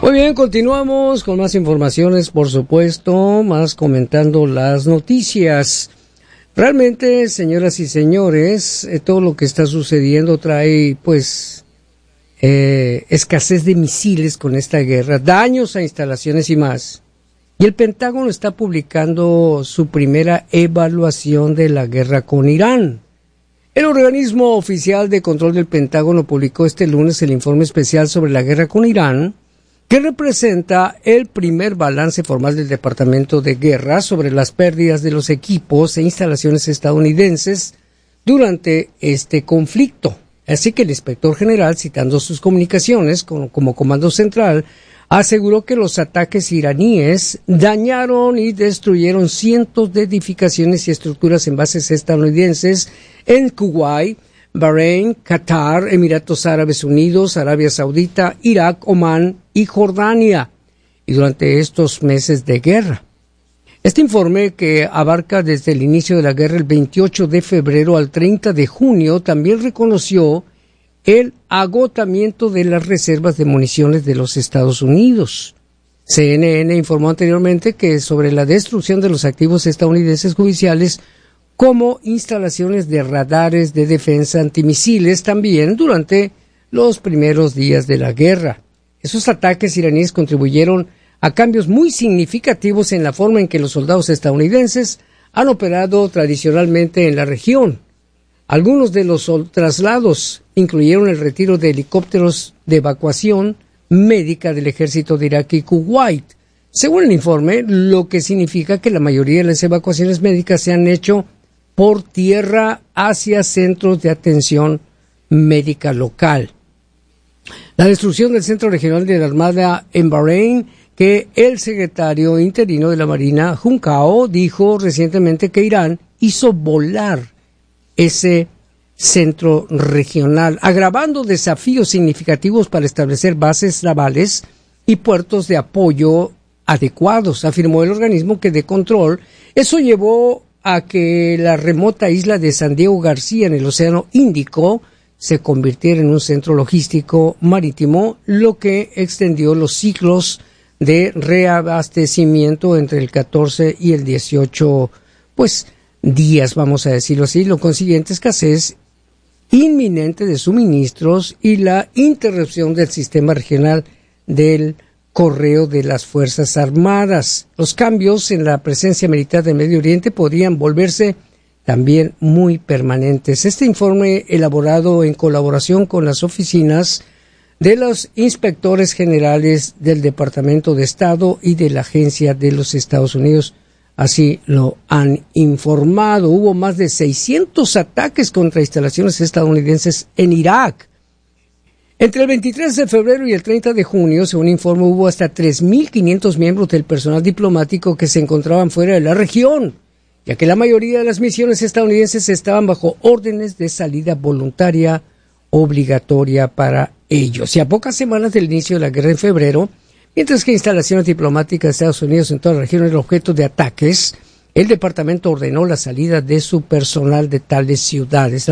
Muy bien, continuamos con más informaciones, por supuesto, más comentando las noticias. Realmente, señoras y señores, todo lo que está sucediendo trae, pues, escasez de misiles con esta guerra, daños a instalaciones y más. Y el Pentágono está publicando su primera evaluación de la guerra con Irán. El organismo oficial de control del Pentágono publicó este lunes el informe especial sobre la guerra con Irán, que representa el primer balance formal del Departamento de Guerra sobre las pérdidas de los equipos e instalaciones estadounidenses durante este conflicto. Así que el inspector general, citando sus comunicaciones como comando central, aseguró que los ataques iraníes dañaron y destruyeron cientos de edificaciones y estructuras en bases estadounidenses en Kuwait, Bahrein, Qatar, Emiratos Árabes Unidos, Arabia Saudita, Irak, Omán y Jordania, y durante estos meses de guerra. Este informe, que abarca desde el inicio de la guerra el 28 de febrero al 30 de junio, también reconoció el agotamiento de las reservas de municiones de los Estados Unidos. CNN informó anteriormente que sobre la destrucción de los activos estadounidenses judiciales como instalaciones de radares de defensa antimisiles también durante los primeros días de la guerra. Esos ataques iraníes contribuyeron a cambios muy significativos en la forma en que los soldados estadounidenses han operado tradicionalmente en la región. Algunos de los traslados incluyeron el retiro de helicópteros de evacuación médica del ejército de Irak y Kuwait, según el informe, lo que significa que la mayoría de las evacuaciones médicas se han hecho por tierra hacia centros de atención médica local. La destrucción del Centro Regional de la Armada en Bahrein, que el secretario interino de la Marina, Junkao, dijo recientemente que Irán hizo volar ese centro regional, agravando desafíos significativos para establecer bases navales y puertos de apoyo adecuados, afirmó el organismo que de control. Eso llevó a que la remota isla de San Diego García en el Océano Índico se convirtiera en un centro logístico marítimo, lo que extendió los ciclos de reabastecimiento entre el 14 y el 18, días, vamos a decirlo así, lo consiguiente escasez inminente de suministros y la interrupción del sistema regional del correo de las Fuerzas Armadas. Los cambios en la presencia militar del Medio Oriente podrían volverse también muy permanentes. Este informe, elaborado en colaboración con las oficinas de los inspectores generales del Departamento de Estado y de la Agencia de los Estados Unidos, así lo han informado. Hubo más de 600 ataques contra instalaciones estadounidenses en Irak. Entre el 23 de febrero y el 30 de junio, según informe, hubo hasta 3.500 miembros del personal diplomático que se encontraban fuera de la región, ya que la mayoría de las misiones estadounidenses estaban bajo órdenes de salida voluntaria obligatoria para ellos. Y a pocas semanas del inicio de la guerra en febrero, mientras que instalaciones diplomáticas de Estados Unidos en toda la región eran objeto de ataques, el departamento ordenó la salida de su personal de tales ciudades.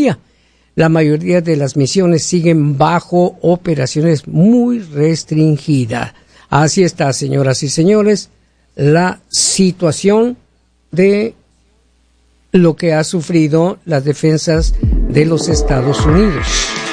La mayoría de las misiones siguen bajo operaciones muy restringidas. Así está, señoras y señores, la situación de lo que ha sufrido las defensas de los Estados Unidos.